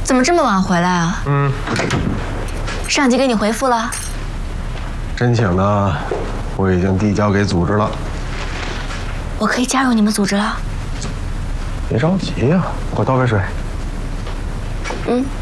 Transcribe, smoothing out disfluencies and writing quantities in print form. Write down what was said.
怎么这么晚回来啊？上级给你回复了？ 申请呢，我已经递交给组织了。 我可以加入你们组织了？ 别着急呀，给我倒杯水。